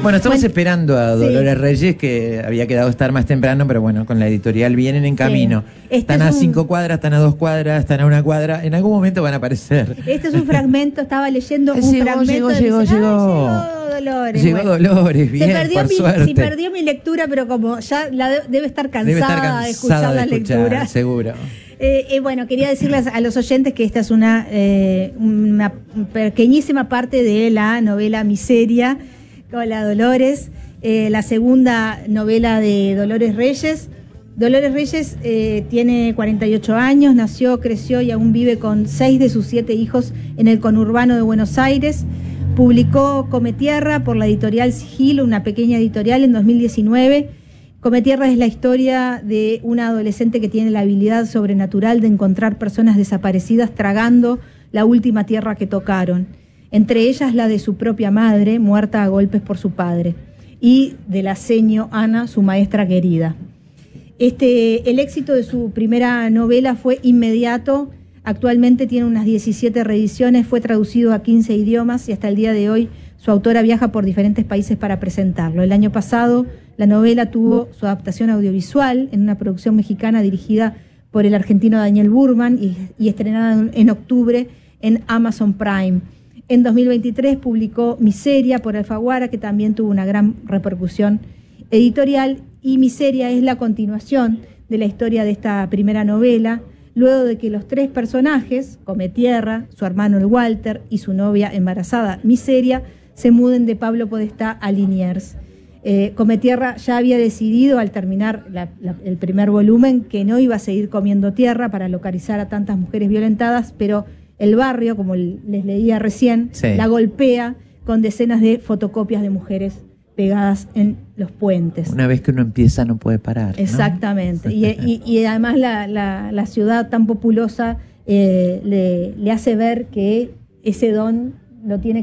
Bueno, estamos esperando a Dolores Reyes, que había quedado estar más temprano, pero bueno, con la editorial vienen en camino. Están a 5 cuadras, están a 2 cuadras, están a 1 cuadra. En algún momento van a aparecer. Este es un fragmento, estaba leyendo un fragmento. Llegó Dolores. Llegó Dolores, bien, por suerte. Se perdió mi lectura, pero como ya debe estar cansada de escuchar la lectura. Seguro. Bueno, quería decirles a los oyentes que esta es una pequeñísima parte de la novela Miseria con la Dolores, la segunda novela de Dolores Reyes. Dolores Reyes tiene 48 años, nació, creció y aún vive con 6 de sus 7 hijos en el conurbano de Buenos Aires. Publicó Cometierra por la editorial Sigilo, una pequeña editorial, en 2019. Cometierra es la historia de una adolescente que tiene la habilidad sobrenatural de encontrar personas desaparecidas tragando la última tierra que tocaron, entre ellas la de su propia madre, muerta a golpes por su padre, y de la seño Ana, su maestra querida. El éxito de su primera novela fue inmediato. Actualmente tiene unas 17 reediciones, fue traducido a 15 idiomas y hasta el día de hoy su autora viaja por diferentes países para presentarlo. El año pasado la novela tuvo su adaptación audiovisual en una producción mexicana dirigida por el argentino Daniel Burman y estrenada en octubre en Amazon Prime. En 2023 publicó Miseria por Alfaguara, que también tuvo una gran repercusión editorial, y Miseria es la continuación de la historia de esta primera novela, luego de que los 3 personajes, Cometierra, su hermano el Walter y su novia embarazada Miseria, se muden de Pablo Podestá a Liniers. Cometierra ya había decidido al terminar el primer volumen que no iba a seguir comiendo tierra para localizar a tantas mujeres violentadas, pero el barrio, como les leía recién, la golpea con decenas de fotocopias de mujeres pegadas en los puentes. Una vez que uno empieza no puede parar, ¿no? Exactamente. Y además la ciudad tan populosa le hace ver que ese don lo tiene